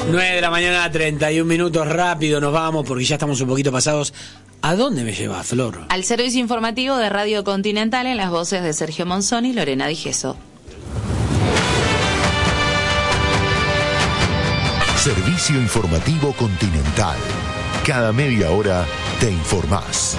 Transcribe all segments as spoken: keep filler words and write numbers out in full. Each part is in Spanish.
nueve de la mañana, treinta y un minutos, rápido nos vamos porque ya estamos un poquito pasados. ¿A dónde me lleva, Flor? Al servicio informativo de Radio Continental en las voces de Sergio Monzón y Lorena Di Gesso. Servicio informativo Continental. Cada media hora te informás.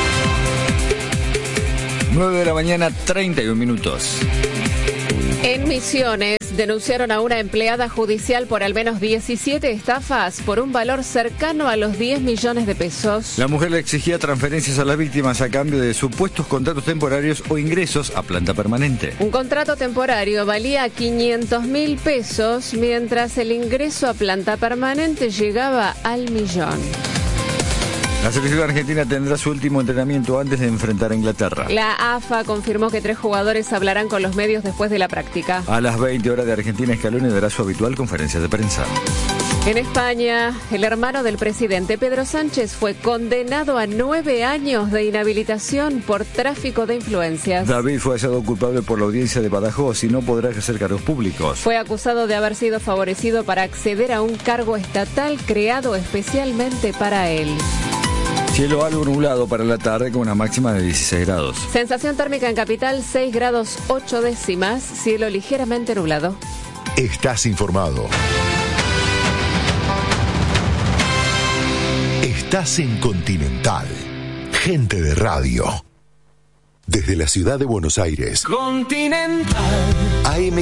nueve de la mañana, treinta y un minutos. En Misiones denunciaron a una empleada judicial por al menos diecisiete estafas por un valor cercano a los diez millones de pesos. La mujer le exigía transferencias a las víctimas a cambio de supuestos contratos temporarios o ingresos a planta permanente. Un contrato temporario valía quinientos mil pesos, mientras el ingreso a planta permanente llegaba al millón. La selección argentina tendrá su último entrenamiento antes de enfrentar a Inglaterra. La A F A confirmó que tres jugadores hablarán con los medios después de la práctica. A las veinte horas de Argentina, Scaloni dará su habitual conferencia de prensa. En España, el hermano del presidente Pedro Sánchez fue condenado a nueve años de inhabilitación por tráfico de influencias. David fue hallado culpable por la audiencia de Badajoz y no podrá ejercer cargos públicos. Fue acusado de haber sido favorecido para acceder a un cargo estatal creado especialmente para él. Cielo algo nublado para la tarde con una máxima de dieciséis grados. Sensación térmica en capital seis grados ocho décimas, cielo ligeramente nublado. Estás informado. Estás en Continental. Gente de radio. Desde la ciudad de Buenos Aires. Continental. A M